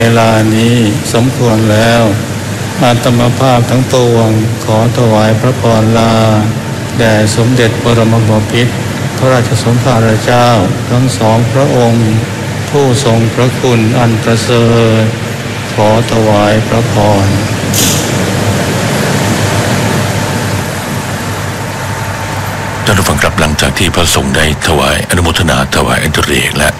เวลานี้สมควรแล้วอาตมาภาพทั้งปวงขอถวายพระพรลาแด่สมเด็จบรมบพิตรพระราชสมภารเจ้าทั้งสองพระองค์ผู้ทรงพระคุณอันประเสริฐขอถวายพระพรท่านผู้ฟังครับหลังจากที่พระสงฆ์ได้ถวายอนุโมทนาถวายอัญเชิญและ